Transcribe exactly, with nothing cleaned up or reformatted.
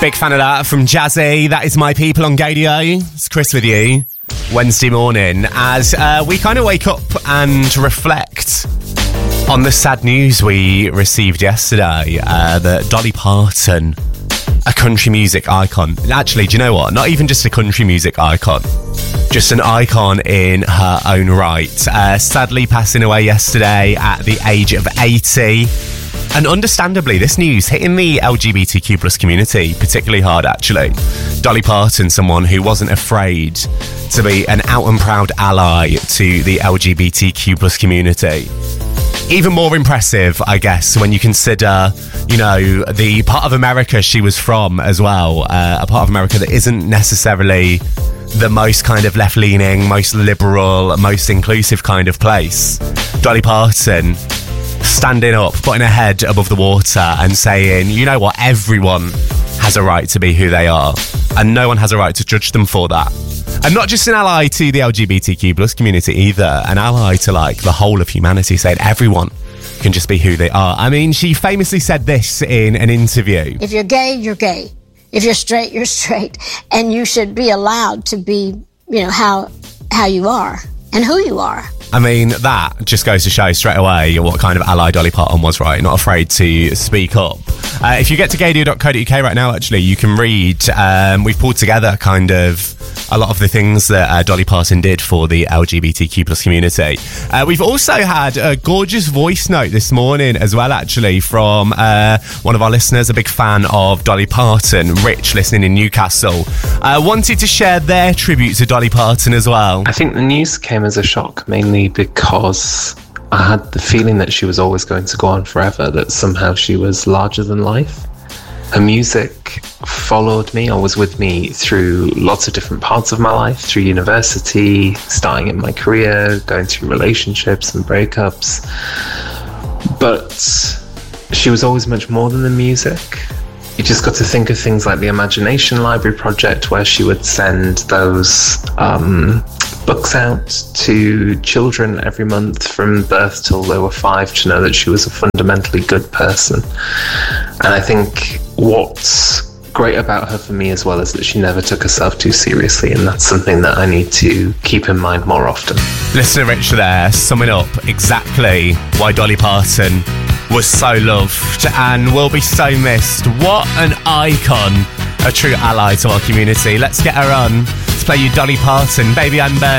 Big fan of that from Jazzy. That is My People on Gaydio. It's Chris with you. Wednesday morning as uh, we kind of wake up and reflect on the sad news we received yesterday uh, that Dolly Parton, a country music icon. Actually, do you know what? Not even just a country music icon. Just an icon in her own right. Uh, sadly passing away yesterday at the age of eighty. And understandably, this news hitting the L G B T Q plus community particularly hard, actually. Dolly Parton, someone who wasn't afraid to be an out and proud ally to the L G B T Q plus community. Even more impressive, I guess, when you consider, you know, the part of America she was from as well. Uh, a part of America that isn't necessarily the most kind of left-leaning, most liberal, most inclusive kind of place. Dolly Parton standing up, putting her head above the water and saying, you know what, everyone has a right to be who they are and no one has a right to judge them for that. And not just an ally to the L G B T Q plus community either, an ally to like the whole of humanity, saying everyone can just be who they are. I mean, she famously said this in an interview. If you're gay, you're gay. If you're straight, you're straight. And you should be allowed to be, you know, how how you are and who you are. I mean, that just goes to show straight away what kind of ally Dolly Parton was, right? Not afraid to speak up. Uh, if you get to gaydio dot co dot uk right now, actually, you can read, um, we've pulled together kind of a lot of the things that uh, Dolly Parton did for the L G B T Q plus community. Uh, we've also had a gorgeous voice note this morning as well, actually, from uh, one of our listeners, a big fan of Dolly Parton, Rich, listening in Newcastle. Uh, wanted to share their tribute to Dolly Parton as well. I think the news came as a shock, mainly because I had the feeling that she was always going to go on forever, that somehow she was larger than life. Her music followed me or was with me through lots of different parts of my life, through university, starting in my career, going through relationships and breakups. But she was always much more than the music. You just got to think of things like the Imagination Library Project, where she would send those um, books out to children every month from birth till they were five to know that she was a fundamentally good person. And I think what's great about her for me as well is that she never took herself too seriously, and that's something that I need to keep in mind more often. Listener Rich there, summing up exactly why Dolly Parton was so loved and will be so missed. What an icon, a true ally to our community. Let's get her on. Let's play you Dolly Parton, Baby I'm Ben.